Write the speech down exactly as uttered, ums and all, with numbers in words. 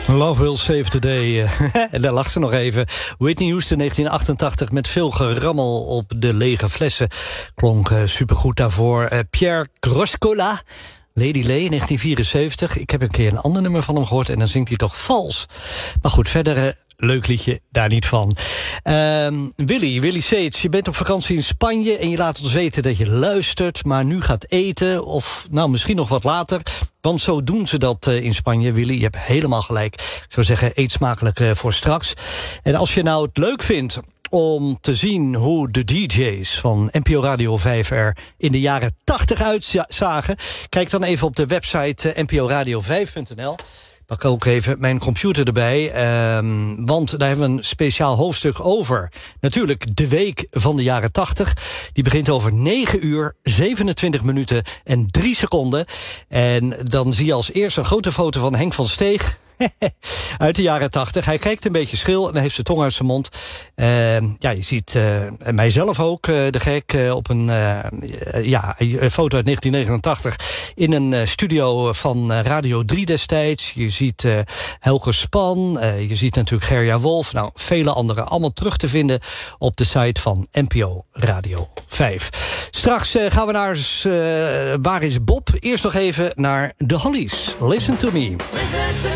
Love Will Save the Day. En daar lag ze nog even. Whitney Houston, negentien achtentachtig, met veel gerammel op de lege flessen. Klonk uh, supergoed daarvoor. Uh, Pierre Groscola, Lady Lay, negentien vierenzeventig. Ik heb een keer een ander nummer van hem gehoord en dan zingt hij toch vals. Maar goed, verder... Uh, leuk liedje, daar niet van. Uh, Willy, Willy Seets, je bent op vakantie in Spanje... en je laat ons weten dat je luistert, maar nu gaat eten... of nou, misschien nog wat later... want zo doen ze dat uh, in Spanje, Willy. Je hebt helemaal gelijk. Ik zou zeggen, eet smakelijk uh, voor straks. En als je nou het leuk vindt om te zien hoe de D J's van N P O Radio vijf er in de jaren tachtig uitzagen... kijk dan even op de website uh, n p o radio vijf punt n l... Pak ook even mijn computer erbij, um, want daar hebben we een speciaal hoofdstuk over. Natuurlijk de week van de jaren tachtig. Die begint over negen uur, zevenentwintig minuten en drie seconden. En dan zie je als eerste een grote foto van Henk van Steeg... uit de jaren tachtig. Hij kijkt een beetje schil en hij heeft zijn tong uit zijn mond. Uh, ja, je ziet uh, mijzelf ook, uh, de gek, uh, op een, uh, ja, een foto uit negentien negenentachtig... in een uh, studio van uh, Radio drie destijds. Je ziet uh, Helger Span, uh, je ziet natuurlijk Gerja Wolf... nou, vele anderen, allemaal terug te vinden op de site van N P O Radio vijf. Straks uh, gaan we naar uh, Waar is Bob? Eerst nog even naar de Hollies. Listen to me. Listen to